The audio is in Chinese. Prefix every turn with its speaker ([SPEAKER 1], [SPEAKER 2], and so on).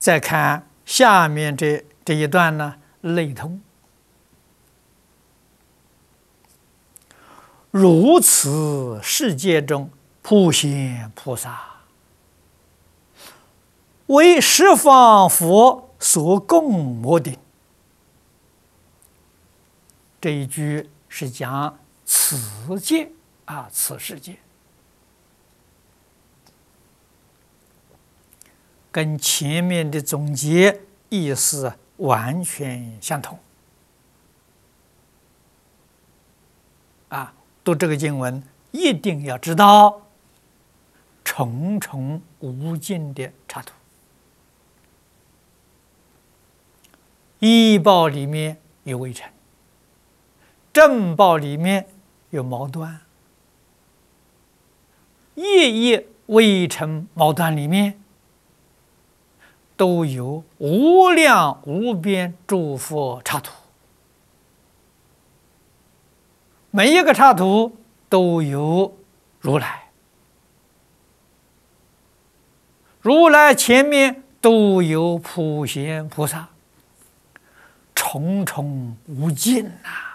[SPEAKER 1] 再看下面这一段呢，类通。如此世界中，普贤菩萨为十方佛所供摩顶。这一句是讲此界此世界，跟前面的总结意思完全相同。读这个经文一定要知道重重无尽的插图。依报里面有微尘，正报里面有毛断，一微尘毛断里面都有无量无边诸佛插图。每一个插图都有如来，如来前面都有普贤菩萨，重重无尽呐。